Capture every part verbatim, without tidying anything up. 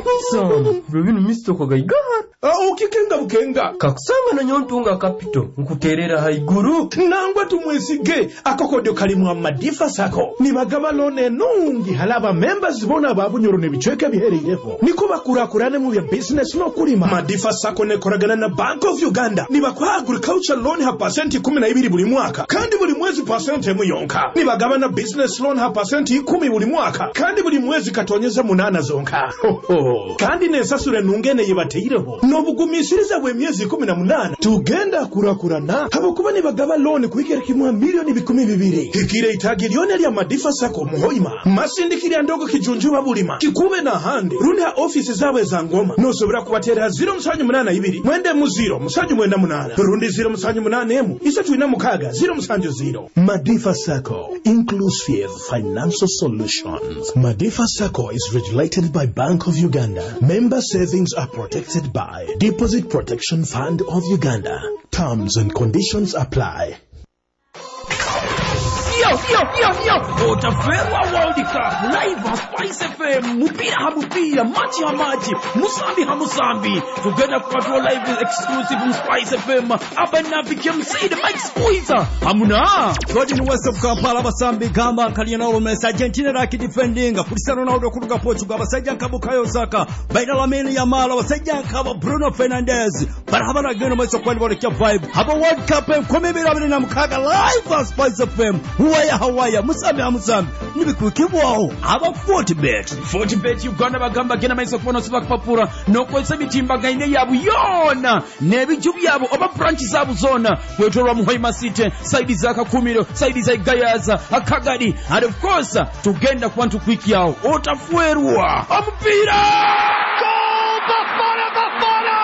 Sam, Robin Mister Kogaiga. Ah, ukikenga bukenga. Kakusanga na nyontunga kapito. Nkuterera haiguru. Nangwa tumwesige. Akokodyo kalimu amadifa sako. Ni bagaba lone nungi halaba members bona babu nyoro nebichweke bihereireho. Niko bakurakurane mu bya business no kulima. Madifa sako ne koragana na Bank of Uganda. Ni bakwa agriculture loan ha percent kumi na ibiri buli mwaka. Kandi buli mwezi percent muyonka. Ni bagaba na business loan ha percent kumi buli mwaka. Kandi buli mwezi katonyeza munana zonka. Ho ho. Kandi nesasure nungene yibateireho. No bugumisiriza bwe myezi kumi na munana. Tugenda kurakurana. Habo kuba ni bagaba loan kuigera kimwa milioni bikumi bibiri. Kikire itagirione lya Madifa sako muhoima. Masindikiri ndogo kijunju babulima. Kikube na hande. Rundi ha office zawe za Ngoma. No sobera kubatera zero musanyu munana ibiri. Mwende mu zero musanyu mwenda munana. Rundi zero musanyu munana emu. Isatu ina mukaga zero musanyu zero. Madifa Sacco, inclusive financial solutions. Madifa Sacco is regulated by Bank of Uganda. Member savings are protected by Deposit Protection Fund of Uganda. Terms and conditions apply. Yo, yo, yo, yo! Otaferwa World Cup live on Spice F M. Mupira ha mupira, machi ha machi, musambi ha musambi. Together kwa live exclusive on Spice F M. Abana became say the Mike Squeezer. Hamuna. God in West of Kampala basambi gamba Kaliana Romesa Argentina raki defending. Cristiano Ronaldo kuruga Portugal basajja kabukayo Saka. Baina Lamine Yamal basajja kaba Bruno Fernandes. Barabara gano mweso kwa ndibole kia vibe. Haba World Cup komebera abiri na mukaga live on Spice F M. Huwaya Hawaya Musambi Hamusambi Nibikukibwaho aba Fortibet Fortibet Uganda bagamba gena maiso kubono sibak papura nokozesa bitimba gaine yabu yona nebijubu yabo oba branch zabu zona kwetorwa Muhoima City side za Kakumiro side za Gayaza Akagadi and of course tugenda kwantu kwiki yao otafuerwa amupira goal Bafana Bafana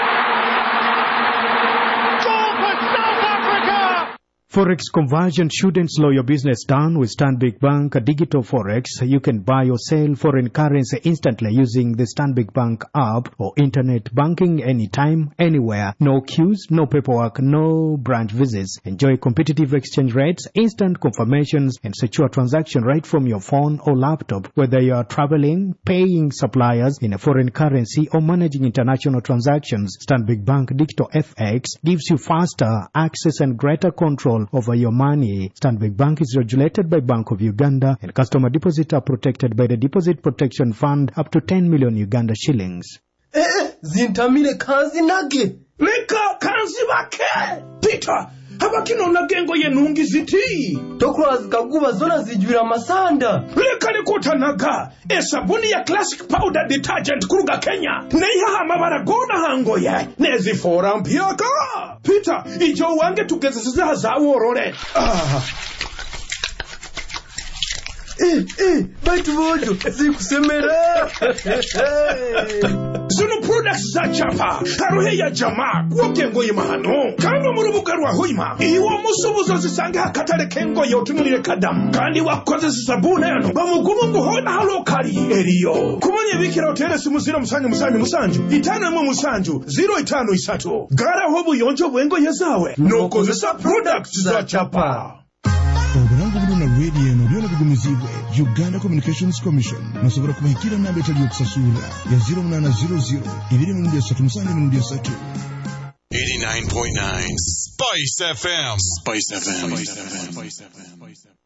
goal for South Africa. Forex conversion shouldn't slow your business down with Stanbic Bank Digital Forex. You can buy or sell foreign currency instantly using the Stanbic Bank app or internet banking anytime, anywhere. No queues, no paperwork, no branch visits. Enjoy competitive exchange rates, instant confirmations, and secure transaction right from your phone or laptop. Whether you are traveling, paying suppliers in a foreign currency, or managing international transactions, Stanbic Bank Digital F X gives you faster access and greater control over your money. Stanbic Bank is regulated by Bank of Uganda, and customer deposits are protected by the Deposit Protection Fund up to ten million Uganda shillings. Eh, zintamile kanzi nage. Leka kanzi bake. Peter, habakino nagengo yenungi ziti. Tokwa zikaguba zona zijwira masanda. Leka lekota naga. E sabuni ya classic powder detergent kuruga Kenya. Neiha hamabara gona hango ye. Nezi fora mpiyaka. Peter, ijo wange tugezesiza hazawu orore. Ah. Eh, eh, baitu bojo, zikusemera. Zino products za chapa, haruhe ya jamaa, kuokengo imahano. Kano murubuga rwa huima, iwa musubuzo zisange hakatare kengo yotunulire kadamu. Kandi wakoze zisabune yano, bamugumu muhona halokari. Eriyo, kumanye bikira hotere simuzira musanju musanju musanju. Itana mu musanju, zero itano isatu. Gara hobu yonjo wengo yezawe. Noko zisa products za chapa. Oburangu buno na radio no byona bigumizibwe Uganda Communications Commission nasobora kubahikira namba etali okusasula ya zero nine zero zero ibiri mu ndiya satu musange mu ndiya satu. eighty-nine point nine Spice F M. Spice F M. Spice F M.